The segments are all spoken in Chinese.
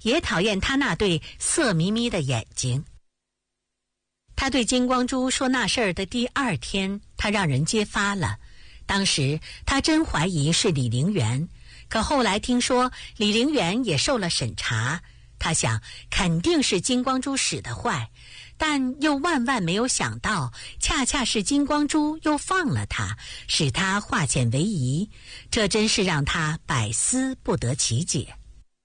也讨厌他那对色眯眯的眼睛。他对金光洙说那事儿的第2天，他让人揭发了。当时他真怀疑是李陵园，可后来听说李陵园也受了审查，他想肯定是金光洙使得坏，但又万万没有想到，恰恰是金光洙又放了他，使他化险为夷，这真是让他百思不得其解。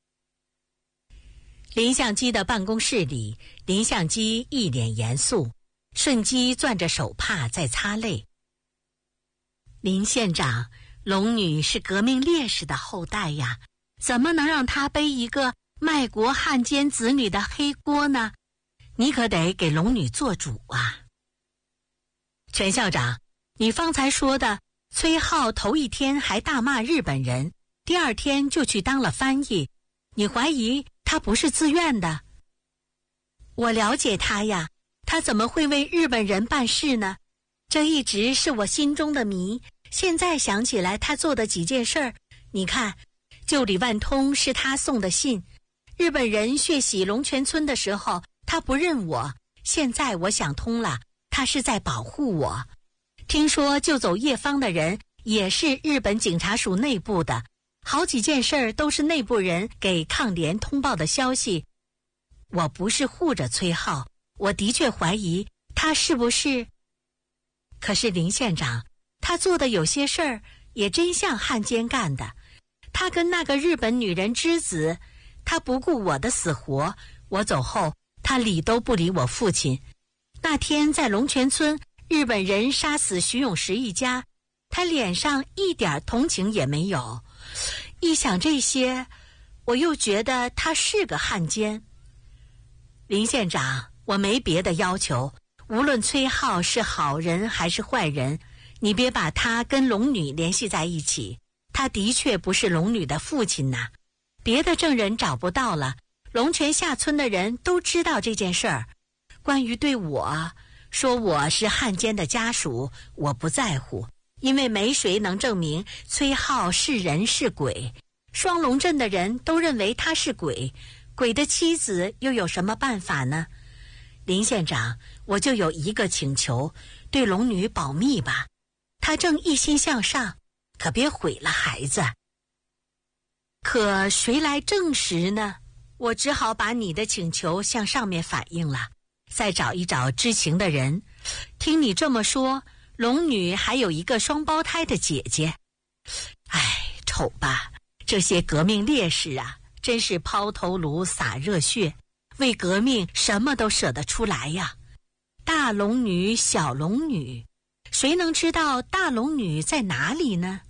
林相基的办公室里，林相基一脸严肃，顺基攥着手帕在擦泪。林县长，龙女是革命烈士的后代呀，怎么能让她背一个卖国汉奸子女的黑锅呢？你可得给龙女做主啊！全校长，你方才说的崔颢头1天还大骂日本人，第2天就去当了翻译，你怀疑他不是自愿的？我了解他呀，他怎么会为日本人办事呢？这一直是我心中的谜。现在想起来他做的几件事儿，你看，就李万通是他送的信，日本人血洗龙泉村的时候他不认我，现在我想通了，他是在保护我。听说救走叶芳的人也是日本警察署内部的，好几件事儿都是内部人给抗联通报的消息。我不是护着崔颢，我的确怀疑他是不是。可是林县长，他做的有些事儿也真像汉奸干的。他跟那个日本女人之子，他不顾我的死活，我走后他理都不理我父亲。那天在龙泉村，日本人杀死徐永石一家，他脸上一点同情也没有。一想这些，我又觉得他是个汉奸。林县长，我没别的要求，无论崔颢是好人还是坏人，你别把他跟龙女联系在一起，他的确不是龙女的父亲呐。别的证人找不到了，龙泉下村的人都知道这件事儿。关于对我说我是汉奸的家属，我不在乎，因为没谁能证明崔颢是人是鬼。双龙镇的人都认为他是鬼，鬼的妻子又有什么办法呢？林县长，我就有一个请求，对龙女保密吧，她正一心向上，可别毁了孩子。可谁来证实呢？我只好把你的请求向上面反映了，再找一找知情的人。听你这么说，龙女还有一个双胞胎的姐姐。哎，瞅吧，这些革命烈士啊，真是抛头颅洒热血，为革命什么都舍得出来呀。大龙女小龙女，谁能知道大龙女在哪里呢？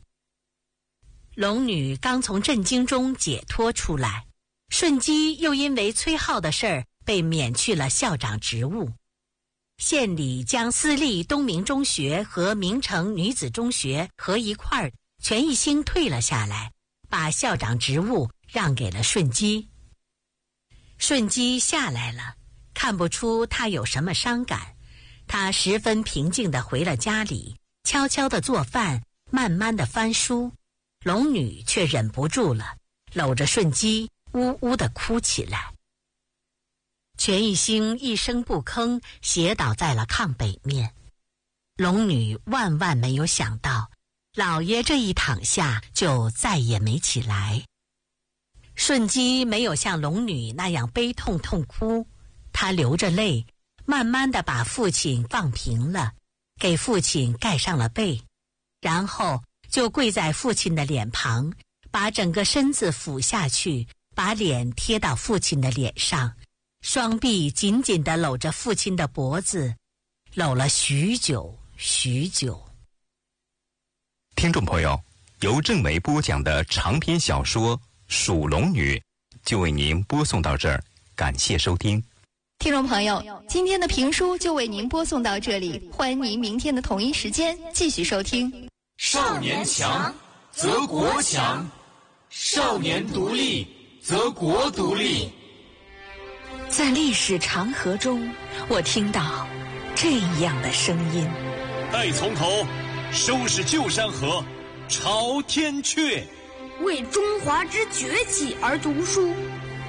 龙女刚从震惊中解脱出来，顺基又因为崔颢的事儿被免去了校长职务。县里将私立东明中学和明城女子中学合一块儿，全一星退了下来，把校长职务让给了顺基。顺基下来了，看不出他有什么伤感，他十分平静地回了家里，悄悄地做饭，慢慢地翻书。龙女却忍不住了，搂着顺基呜呜地哭起来。全一星一声不吭，斜倒在了炕北面。龙女万万没有想到，老爷这一躺下就再也没起来。顺基没有像龙女那样悲痛痛哭，他流着泪，慢慢地把父亲放平了，给父亲盖上了被，然后就跪在父亲的脸旁，把整个身子俯下去，把脸贴到父亲的脸上，双臂紧紧地搂着父亲的脖子，搂了许久许久。 听众朋友，由郑梅播讲的长篇小说《属龙女》就为您播送到这儿，感谢收听。 听众朋友，今天的评书就为您播送到这里，欢迎您明天的同一时间继续收听。 少年强则国强，少年独立则国独立。 在历史长河中，我听到这样的声音： 待从头，收拾旧山河，朝天阙。 为中华之崛起而读书，